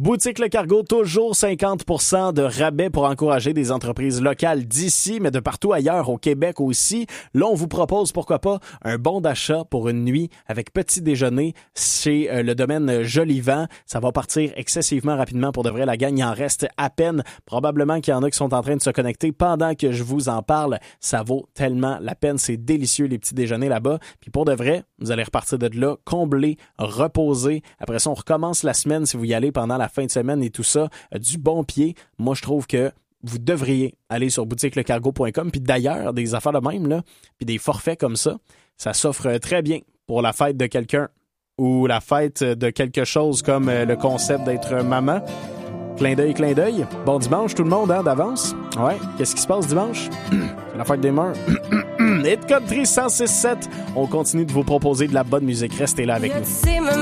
Boutique Le Cargo, toujours 50% de rabais pour encourager des entreprises locales d'ici, mais de partout ailleurs, au Québec aussi. Là, on vous propose, pourquoi pas, un bon d'achat pour une nuit avec petit déjeuner chez le domaine Jolivent. Ça va partir excessivement rapidement pour de vrai. La gang, il en reste à peine. Probablement qu'il y en a qui sont en train de se connecter pendant que je vous en parle. Ça vaut tellement la peine. C'est délicieux, les petits déjeuners là-bas. Puis pour de vrai, vous allez repartir de là, comblé, reposé. Après ça, on recommence la semaine si vous y allez pendant la fin de semaine et tout ça, du bon pied. Moi, je trouve que vous devriez aller sur boutiquelecargo.com. Puis d'ailleurs, des affaires de même, là, puis des forfaits comme ça, ça s'offre très bien pour la fête de quelqu'un ou la fête de quelque chose comme le concept d'être maman. Clin d'œil, clin d'œil. Bon dimanche tout le monde, hein, d'avance. Ouais, qu'est-ce qui se passe dimanche? La fête des mœurs. Hit Country 106.7. On continue de vous proposer de la bonne musique. Restez là avec nous.